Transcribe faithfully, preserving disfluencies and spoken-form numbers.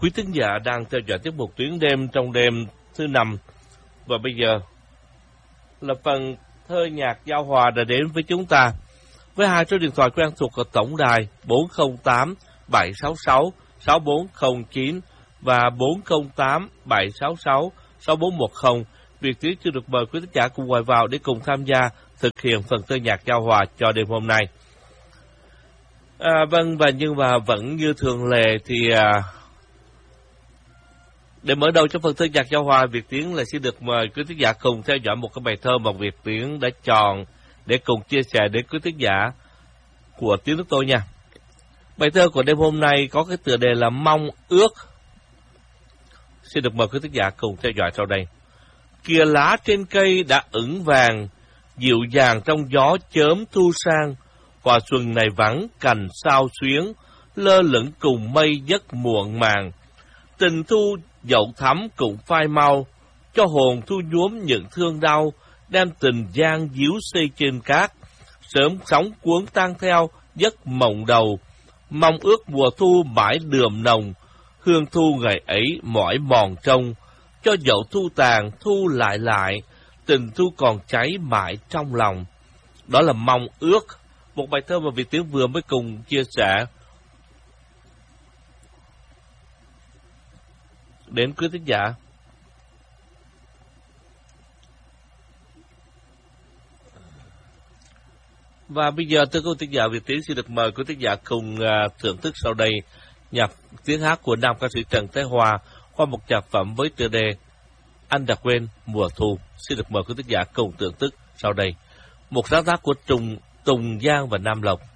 Quý thính giả đang theo dõi tiết mục Tuyến Đêm trong đêm thứ năm. Và bây giờ là phần thơ nhạc giao hòa đã đến với chúng ta. Với hai số điện thoại quen thuộc của tổng đài bốn không tám bảy sáu sáu sáu bốn không chín và bốn không tám bảy sáu sáu sáu bốn một không. Việt Tuyến chưa được mời quý thính giả cùng gọi vào để cùng tham gia thực hiện phần thơ nhạc giao hòa cho đêm hôm nay. À, vâng, và nhưng mà vẫn như thường lệ thì à, để mở đầu cho phần thơ nhạc giao hòa, Việt Tiến là xin được mời quý thính giả cùng theo dõi một cái bài thơ mà Việt Tiến đã chọn để cùng chia sẻ đến quý thính giả của Tiếng Nước Tôi nha. Bài thơ của đêm hôm nay có cái tựa đề là Mong Ước. Xin được mời quý thính giả cùng theo dõi sau đây. Kìa lá trên cây đã ửng vàng, dịu dàng trong gió chớm thu sang. Hoa xuân này vắng cành sao xuyến, lơ lửng cùng mây giấc muộn màng. Tình thu dậu thắm cũng phai mau, cho hồn thu nhuốm những thương đau, đem tình gian díu xây trên cát. Sớm sóng cuốn tan theo giấc mộng đầu, mong ước mùa thu mãi đượm nồng. Hương thu ngày ấy mỏi mòn trông, cho dậu thu tàn thu lại lại, tình thu còn cháy mãi trong lòng. Đó là Mong Ước, một bài thơ mà Việt Tiến vừa mới cùng chia sẻ đến quý thính giả. Và bây giờ thưa quý thính giả, Việt Tiến xin được mời quý thính giả cùng uh, thưởng thức sau đây nhạc tiếng hát của nam ca sĩ Trần Thế Hòa qua một nhạc phẩm với tựa đề Anh Đã Quên Mùa Thu. Xin được mời quý thính giả cùng thưởng thức sau đây một sáng tác của Tùng Tùng Giang và Nam Lộc.